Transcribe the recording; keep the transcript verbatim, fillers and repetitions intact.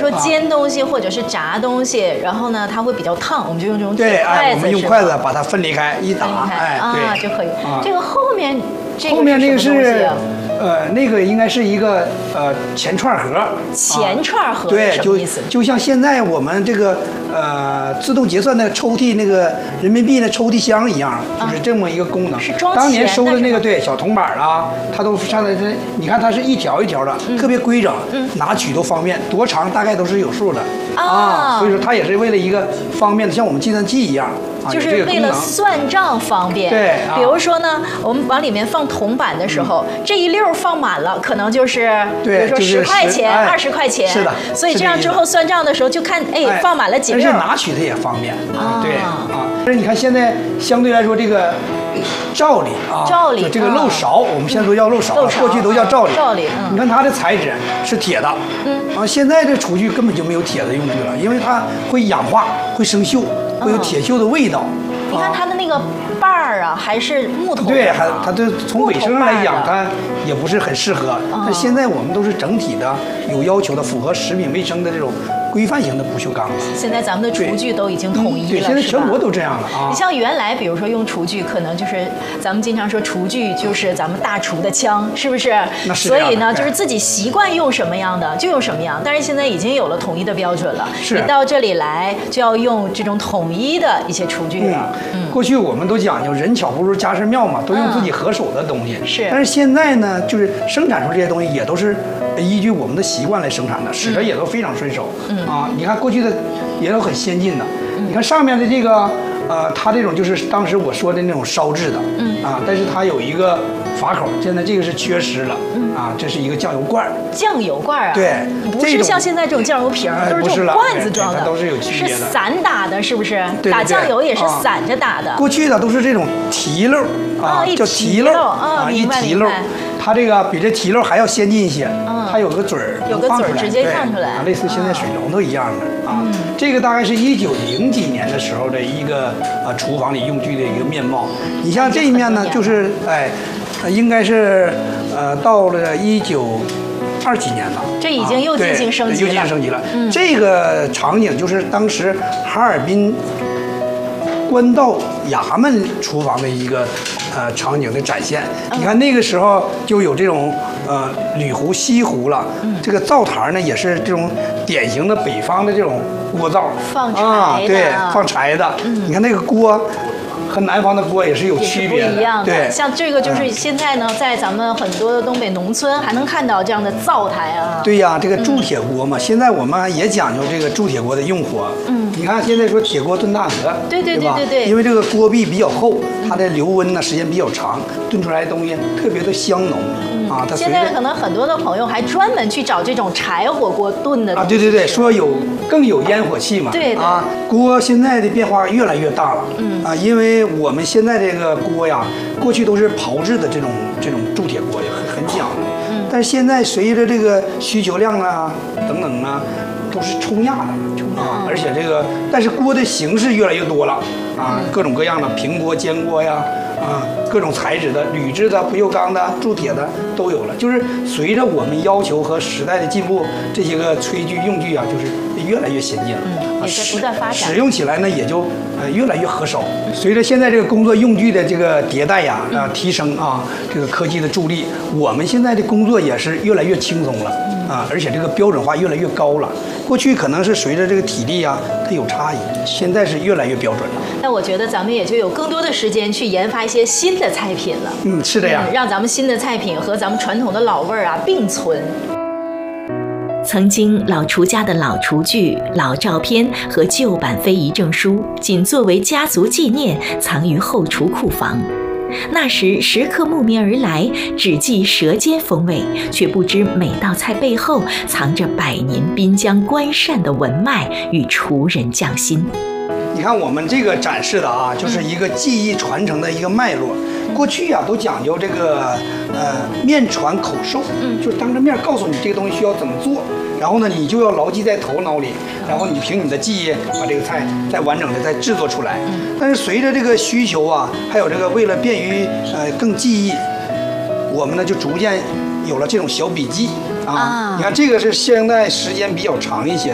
说煎东西或者是炸东西，然后呢它会比较烫，我们就用这种对，哎，我们用筷子把它分离开，一打， 哎，啊就可以。这个后面这个后面那个是。 呃， 那个应该是一个呃钱串盒， 钱串盒， 对，就意思？ 就像现在我们这个呃自动结算的抽屉那个人民币的抽屉箱一样，就是这么一个功能。 是装钱的。 当年收的那个对小铜板啊，它都上来这，你看它是一条一条的，特别规整，拿取都方便，多长大概都是有数的啊。所以说它也是为了一个方便的，像我们计算器一样。 就是为了算账方便， 对。 比如说呢，我们往里面放铜板的时候，这一溜放满了，可能就是比如说十块钱、二十块钱， 是的。 所以这样之后算账的时候就看，哎，放满了几溜。 而且拿取的也方便啊，对啊。但是你看现在相对来说这个罩里啊， 罩里这个漏勺，我们现在都叫漏勺，过去都叫罩里。 罩里， 你看它的材质是铁的，嗯，啊，现在这厨具根本就没有铁的用具了，因为它会氧化、会生锈。 会有铁锈的味道。 你看它的那个把儿啊，还是木头的。 对，还它这从卫生来讲，它也不是很适合。但现在我们都是整体的、有要求的、符合食品卫生的这种规范型的不锈钢。 现在咱们的厨具都已经统一了， 对，现在全国都这样了啊。 你像原来，比如说用厨具，可能就是咱们经常说厨具就是咱们大厨的枪，是不是？ 那是。 所以呢，就是自己习惯用什么样的就用什么样。但是现在已经有了统一的标准了， 是。 你到这里来就要用这种统一的一些厨具了。 嗯。过去我们都讲究人巧不如家事妙嘛，都用自己合手的东西。 是。 但是现在呢，就是生产出这些东西也都是依据我们的习惯来生产的，使得也都非常顺手。嗯。啊，你看过去的也有很先进的，你看上面的这个。 呃，它这种就是当时我说的那种烧制的，嗯啊，但是它有一个阀口，现在这个是缺失了，嗯啊，这是一个酱油罐酱油罐啊， 对， 不是像现在这种酱油瓶，都是这种罐子装的， 都是有区别的， 是散打的，是不是？ 对， 打酱油也是散着打的。 过去的都是这种提漏啊，叫提漏啊， 一提漏，它这个比这提漏还要先进一些，它有个嘴儿， 有个嘴儿直接放出来， 类似现在水龙头一样的啊。这个大概是一九零几年的时候的一个。 啊，厨房里用具的一个面貌。你像这一面呢，就是哎，应该是呃，到了一九二几年了。 这已经又进行升级了。 又进行升级了。嗯，这个场景就是当时哈尔滨官道衙门厨房的一个呃场景的展现。你看那个时候就有这种呃铝壶、锡壶了。嗯，这个灶台呢也是这种典型的北方的这种。 锅灶放柴的， 啊，对，放柴的。嗯，你看那个锅和南方的锅也是有区别的， 不一样的。 对， 像这个就是现在呢，在咱们很多的东北农村还能看到这样的灶台啊。 对呀，这个铸铁锅嘛，现在我们也讲究这个铸铁锅的用火。嗯，你看现在说铁锅炖大鹅， 对对对对对， 因为这个锅壁比较厚，它的留温呢时间比较长，炖出来的东西特别的香浓。 啊，它现在可能很多的朋友还专门去找这种柴火锅炖的啊，对对对，说有更有烟火气嘛， 对啊，锅现在的变化越来越大了，嗯啊，因为我们现在这个锅呀，过去都是炮制的这种这种铸铁锅，也很很讲究，嗯，但是现在随着这个需求量啊等等啊，都是冲压的啊，而且这个但是锅的形式越来越多了啊，各种各样的平锅、煎锅呀。 啊，各种材质的，铝制的、不锈钢的、铸铁的都有了。就是随着我们要求和时代的进步，这些个炊具用具啊，就是越来越先进了。 嗯，也在不断发展。 使用起来呢，也就呃越来越合手。随着现在这个工作用具的这个迭代呀，啊提升啊，这个科技的助力，我们现在的工作也是越来越轻松了啊，而且这个标准化越来越高了。过去可能是随着这个体力啊，它有差异，现在是越来越标准了。 那我觉得咱们也就有更多的时间去研发一些新的菜品了。 嗯，是这样、 嗯，让咱们新的菜品和咱们传统的老味儿啊并存。 曾经老厨家的老厨具、老照片和旧版非遗证书，仅作为家族纪念，藏于后厨库房。那时食客慕名而来，只记舌尖风味，却不知每道菜背后藏着百年滨江关扇的文脉与厨人匠心。 你看我们这个展示的啊，就是一个技艺传承的一个脉络。过去啊，都讲究这个呃面传口授，嗯，就是当着面告诉你这个东西需要怎么做，然后呢，你就要牢记在头脑里，然后你凭你的记忆把这个菜再完整的再制作出来。但是随着这个需求啊，还有这个为了便于呃更记忆，我们呢就逐渐有了这种小笔记啊。你看这个是现在时间比较长一些。